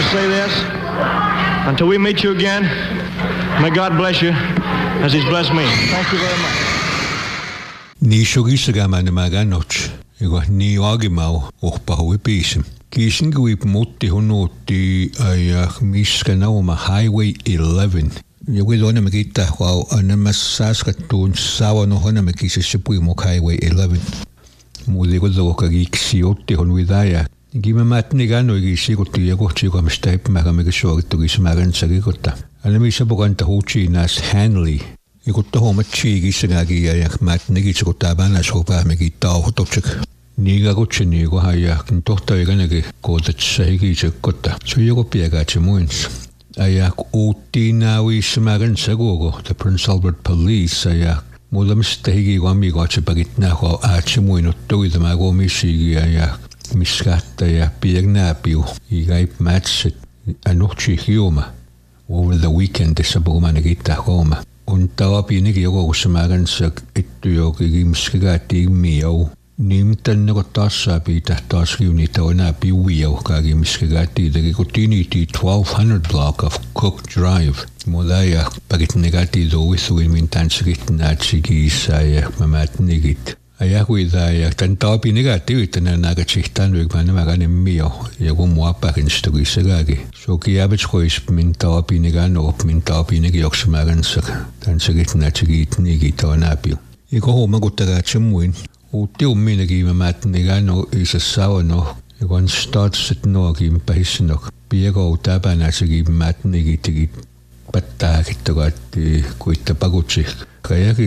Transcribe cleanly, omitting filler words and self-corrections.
say this. Until we meet you again, may God bless you as He's blessed me. Thank you very much. Ni sugisagama maganoch. Ego ni agimau ohpahui pisim. Kisin guip mutti hunuutti ajah miskanauma Highway 11. Joku tuonne me kiittää, wow, nämä sääskattuun saavano honnamme kisessä puimok Highway 11. Muuten kun tuoka kiksi otti hon vidäjä. Kimme mätni kannoi kisi kotti ja kohti joka mistä hipmäkä mikä suorittu kisi määrän sakikotta. Aina missä pokanta huutsi näs Hanley. Ja kun tohon kisi näkiä ja mätni kisi kottaa päänäs hopää me kiittää auhototsek. Niiga kutsi niiga haja, kun tohtori kannegi kootatsa hikisi kotta. Se on joko piekaatsi muins. Ajak uuttiin näissä määrän sakogo, the Prince Albert Police ajak. Mulla mistä hiki kammi katsi pakit nähä äätsi muinut toitama komissigi ja miskättä ja piernäpiu. Ikäip mätset anuhtsi hioma. Over the weekend tässä puhumaan kiittää kooma. On taapiinkin jokokussa määränsä etty jokin miskäkätiin miau. Nimittäin ne kun taas saa pitää taas niitä on enää piuia uhkaakin miskäkätiin teki kun tiniti 1200 block of Cook Drive. Mulla ei pakit negatiivisesti uisuin min tanssikit näätsikissä ja mä mätnikit. Ja kuidaa ja tän taapi negatiivisesti näkö sihtaan ryhmään nämä kanen mio ja kun mua pakinsta kissä kääkin. Soki jäävetskois min taapi neganop min taapi negioksimäränsä tanssikit näätsikit nikit on äpiu. Ja kohoma kun tärätsä muin. Uutti umminenkin mä mätnikano isä saavano ja kun staatset nuokin päissänok. Pieko täpänäsikin mätnikit pättääkin takatti kuitta pakutsi.